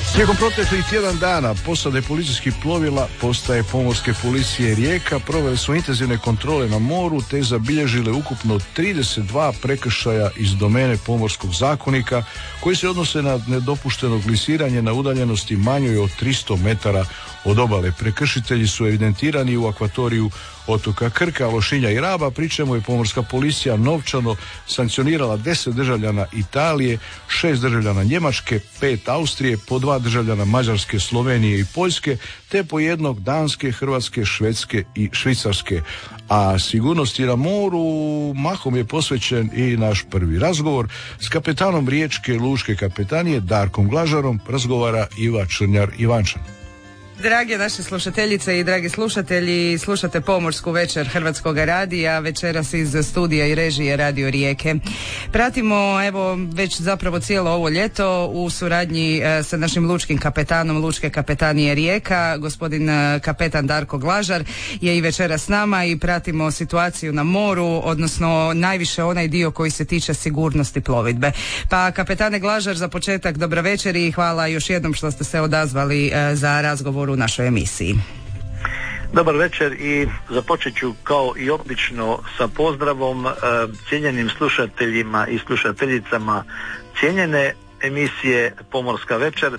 Tijekom proteklih tjedan dana posade policijskih plovila postaje pomorske policije Rijeka provele su intenzivne kontrole na moru te zabilježile ukupno 32 prekršaja iz domene pomorskog zakonika koji se odnose na nedopušteno glisiranje na udaljenosti manjoj od 300 metara od obale. Prekršitelji su evidentirani u akvatoriju otoka Krka, Lošinja i Raba, pri čemu je pomorska policija novčano sankcionirala 10 državljana Italije, 6 državljana Njemačke, 5 Austrije, po 2 državljana Mađarske, Slovenije i Poljske, te po 1 Danske, Hrvatske, Švedske i Švicarske. A sigurnosti na moru mahom je posvećen i naš prvi razgovor. S kapetanom Riječke lučke kapetanije Darkom Glažarom razgovara Iva Črnjar-Ivančan. Drage naše slušateljice i dragi slušatelji, slušate Pomorsku večer Hrvatskog radija, večeras iz studija i režije Radio Rijeke. Pratimo evo već zapravo cijelo ovo ljeto u suradnji sa našim lučkim kapetanom Lučke kapetanije Rijeka, gospodin kapetan Darko Glažar je i večeras s nama i pratimo situaciju na moru, odnosno najviše onaj dio koji se tiče sigurnosti plovidbe. Pa kapetane Glažar, za početak dobra večer i hvala još jednom što ste se odazvali za razgovor u našoj emisiji. Dobar večer i započet ću kao i obično sa pozdravom cijenjenim slušateljima i slušateljicama cijenjene emisije Pomorska večer.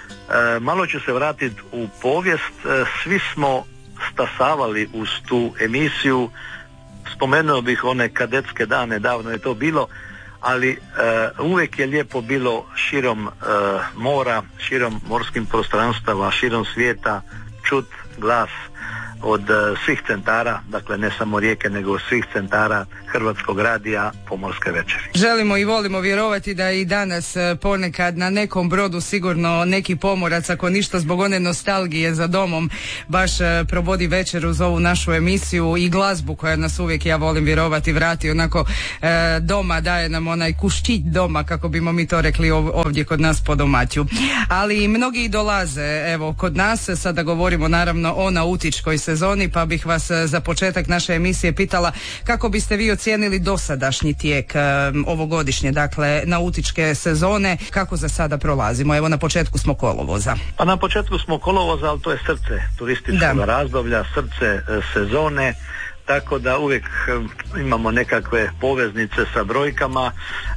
Malo ću se vratiti u povijest. Svi smo stasavali uz tu emisiju. Spomenuo bih one kadetske dane, davno je to bilo, ali uvijek je lijepo bilo širom mora, širom morskih prostranstava, širom svijeta čut glas od svih centara, dakle ne samo Rijeke nego svih centara Hrvatskog radija Pomorske večeri. Želimo i volimo vjerovati da i danas ponekad na nekom brodu sigurno neki pomorac, ako ništa zbog one nostalgije za domom, baš provodi večer uz ovu našu emisiju i glazbu koja nas uvijek, ja volim vjerovati, vrati onako doma, daje nam onaj kuščić doma, kako bimo mi to rekli ovdje kod nas po domaću. Ali mnogi dolaze evo kod nas, sada govorimo naravno o nautičkoj sezoni, pa bih vas za početak naše emisije pitala kako biste vi ocijenili dosadašnji tijek ovogodišnje, dakle nautičke sezone, kako za sada prolazimo. Evo na početku smo kolovoza. Pa na početku smo kolovoza, ali to je srce turističkog razdoblja, srce sezone, tako da uvijek imamo nekakve poveznice sa brojkama.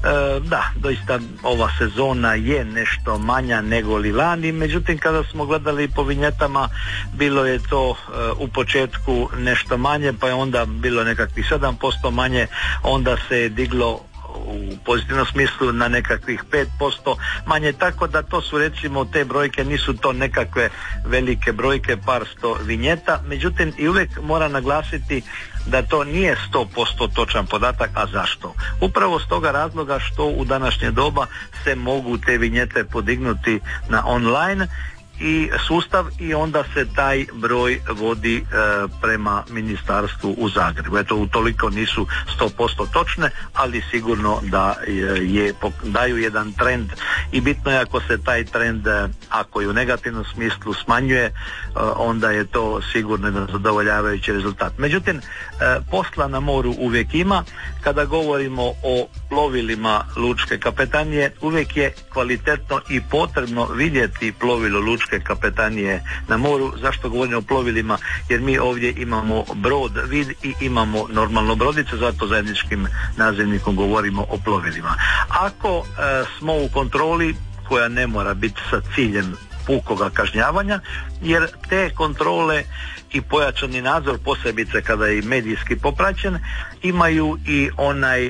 Da, doista ova sezona je nešto manja nego li lani, međutim kada smo gledali po vinjetama bilo je to u početku nešto manje, pa je onda bilo nekakvih 7% manje, onda se je diglo u pozitivnom smislu na nekakvih 5% manje, tako da to su recimo te brojke, nisu to nekakve velike brojke, par sto vinjeta, međutim i uvijek moram naglasiti da to nije 100% točan podatak. A zašto? Upravo s toga razloga što u današnje doba se mogu te vinjete podignuti na online i sustav i onda se taj broj vodi prema ministarstvu u Zagrebu. Eto, utoliko nisu 100% točne, ali sigurno da daju jedan trend i bitno je ako se taj trend, ako je u negativnom smislu smanjuje, onda je to sigurno jedan zadovoljavajući rezultat. Međutim, posla na moru uvijek ima. Kada govorimo o plovilima lučke kapetanije, uvijek je kvalitetno i potrebno vidjeti plovilo lučke kapetanije na moru. Zašto govorimo o plovilima? Jer mi ovdje imamo brod, vid i imamo normalno brodice, zato zajedničkim nazivnikom govorimo o plovilima. Ako smo u kontroli koja ne mora biti sa ciljem pukoga kažnjavanja, jer te kontrole i pojačani nadzor, posebice kada je medijski popraćen, imaju i onaj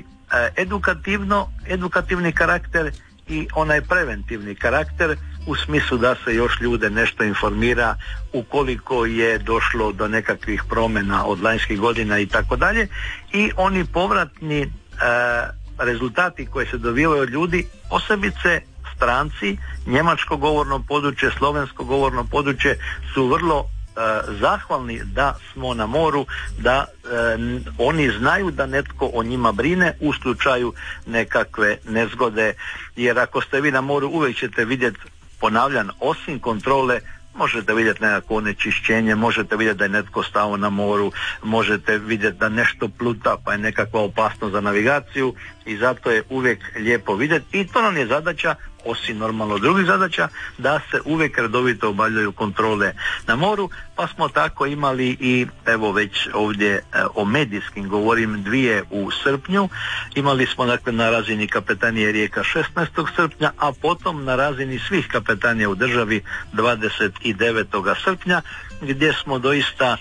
edukativni karakter i onaj preventivni karakter, u smislu da se još ljude nešto informira ukoliko je došlo do nekakvih promjena od lanjskih godina i tako dalje, i oni povratni rezultati koji se dobivaju od ljudi, posebice stranci, njemačko govorno područje, slovensko govorno područje, su vrlo zahvalni da smo na moru, da oni znaju da netko o njima brine u slučaju nekakve nezgode, jer ako ste vi na moru uvijek ćete vidjeti, ponavljam, osim kontrole možete vidjeti nekako onečišćenje, možete vidjeti da je netko stao na moru, možete vidjeti da nešto pluta pa je nekakva opasnost za navigaciju. i zato je uvijek lijepo vidjeti i to nam je zadaća, osim normalno drugih zadaća, da se uvijek redovito obavljaju kontrole na moru, pa smo tako imali i evo već ovdje o medijskim govorim 2 u srpnju, imali smo dakle na razini kapetanije Rijeka 16. srpnja, a potom na razini svih kapetanija u državi 29. srpnja, gdje smo doista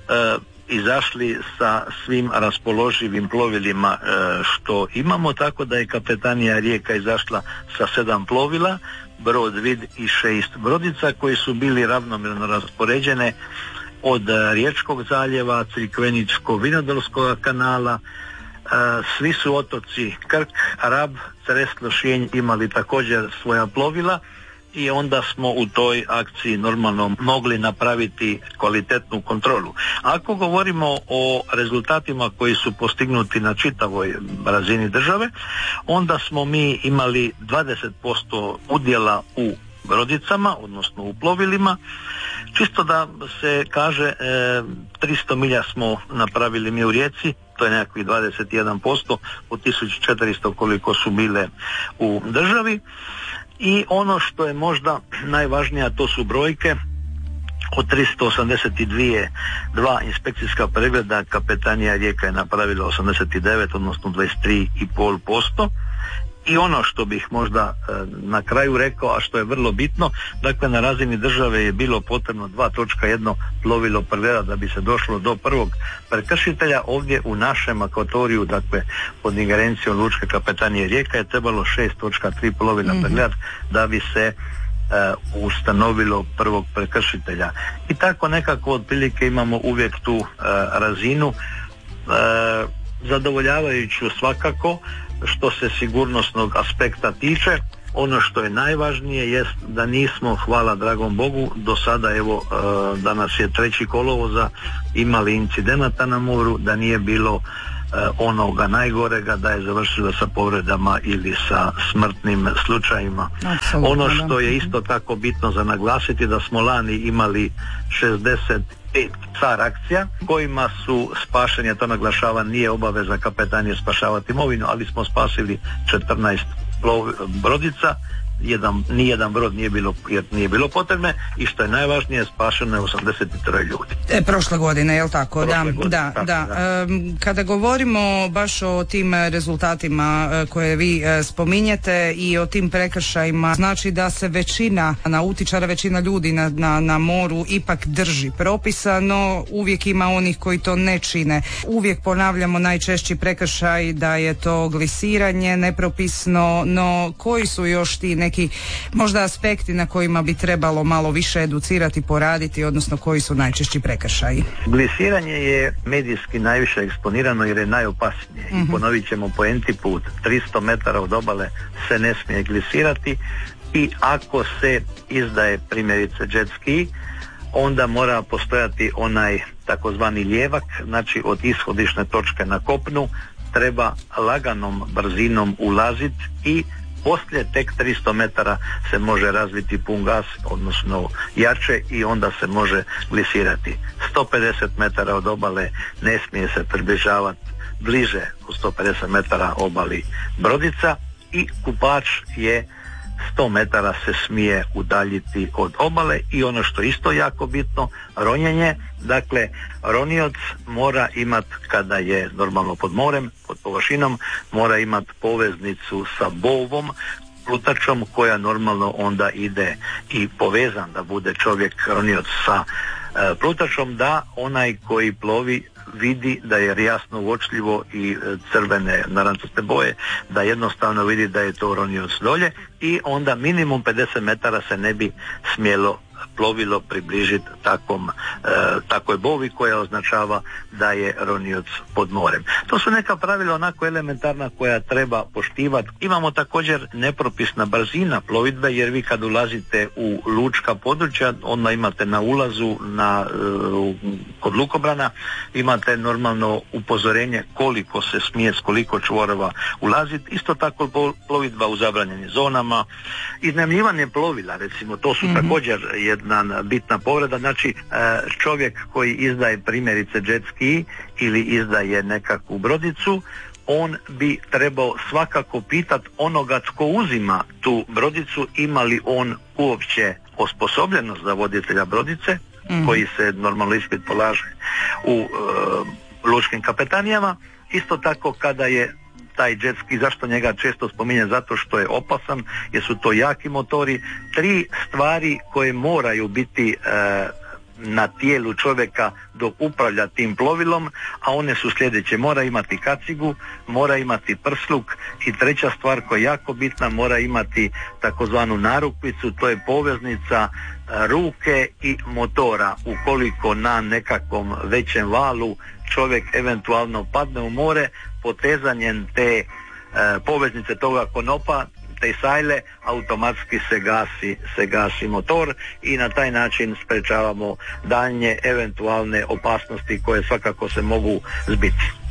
izašli sa svim raspoloživim plovilima što imamo, tako da je kapetanija Rijeka izašla sa 7 plovila, brod Vid i 6 brodica koji su bili ravnomjerno raspoređene od Riječkog zaljeva, Crikveničko-Vinodolskog kanala. Svi su otoci Krk, Rab, Cres, Lošinj imali također svoja plovila i onda smo u toj akciji normalno mogli napraviti kvalitetnu kontrolu. Ako govorimo o rezultatima koji su postignuti na čitavoj razini države, onda smo mi imali 20% udjela u brodicama, odnosno u plovilima. Čisto da se kaže, 300 milja smo napravili mi u Rijeci, to je nekakvih 21% od 1400 koliko su bile u državi. I ono što je možda najvažnije, to su brojke, od 382 inspekcijska pregleda kapetanija Rijeka je napravila 89, odnosno 23,5%. I ono što bih možda na kraju rekao, a što je vrlo bitno, dakle na razini države je bilo potrebno 2.1 plovilo pregledati da bi se došlo do prvog prekršitelja. Ovdje u našem akvatoriju, dakle pod ingerencijom Lučke kapetanije Rijeka, je trebalo 6.3 plovila pregledati da bi se ustanovilo prvog prekršitelja. I tako nekako otprilike imamo uvijek tu razinu zadovoljavajuću svakako što se sigurnosnog aspekta tiče. Ono što je najvažnije jest da nismo, hvala dragom Bogu, do sada, evo danas je 3. kolovoza, imali incidenata na moru, da nije bilo onoga najgorega, da je završilo sa povredama ili sa smrtnim slučajima. Absolutno, ono što je isto tako bitno za naglasiti, da smo lani imali 65 SAR akcija kojima su spašeni, a to naglašavam, nije obaveza kapetanije spašavati imovinu, ali smo spasili 14 brodica, nijedan brod nije bilo jer nije bilo potrebne, i što je najvažnije, spašeno je 83 ljudi. Prošle godine, je li tako? Da. Kada govorimo baš o tim rezultatima koje vi spominjete i o tim prekršajima, znači da se većina nautičara, većina ljudi na moru ipak drži propisa, no uvijek ima onih koji to ne čine. Uvijek ponavljamo najčešći prekršaj da je to glisiranje nepropisno, no koji su još ti neki možda aspekti na kojima bi trebalo malo više educirati, poraditi, odnosno koji su najčešći prekršaji? Glisiranje je medijski najviše eksponirano jer je najopasnije. I ponovit ćemo po enti put, 300 metara od obale se ne smije glisirati, i ako se izdaje primjerice jet ski, onda mora postojati onaj takozvani lijevak, znači od ishodišne točke na kopnu treba laganom brzinom ulaziti i poslije tek 300 metara se može razviti pun gas, odnosno jače, i onda se može glisirati. 150 metara od obale ne smije se približavati bliže od 150 metara obali brodica, i kupač je 100 metara se smije udaljiti od obale. I ono što je isto jako bitno, ronjenje. Dakle, ronioc mora imati, kada je normalno pod morem, pod površinom, mora imati poveznicu sa bovom, plutačom, koja normalno onda ide i povezan da bude čovjek ronioc sa plutačom, da onaj koji plovi vidi da je jasno uočljivo i crvene narančaste boje, da jednostavno vidi da je to ronioc dolje, i onda minimum 50 metara se ne bi smjelo plovilo približiti takvoj bovi koja označava da je ronioc pod morem. To su neka pravila onako elementarna koja treba poštivati. Imamo također nepropisna brzina plovidbe, jer vi kad ulazite u lučka područja, onda imate na ulazu kod lukobrana imate normalno upozorenje koliko se smije s koliko čvorova ulaziti. Isto tako plovidba u zabranjenim zonama, iznajmljivanje plovila, recimo, to su također jedna bitna povreda. Znači, čovjek koji izdaje primjerice jet ski ili izdaje nekakvu brodicu, on bi trebao svakako pitati onoga tko uzima tu brodicu, ima li on uopće osposobljenost za voditelja brodice, koji se normalno ispit polaže u lučkim kapetanijama. Isto tako kada je taj jet ski, zašto njega često spominje, zato što je opasan, jer su to jaki motori. 3 stvari koje moraju biti na tijelu čovjeka dok upravlja tim plovilom, a one su sljedeće: mora imati kacigu, mora imati prsluk i 3. stvar koja je jako bitna, mora imati takozvanu narukvicu, to je poveznica ruke i motora. Ukoliko na nekakvom većem valu čovjek eventualno padne u more, potezanjem te poveznice toga konopa, te sajle, automatski se gasi motor i na taj način sprečavamo daljnje eventualne opasnosti koje svakako se mogu zbiti.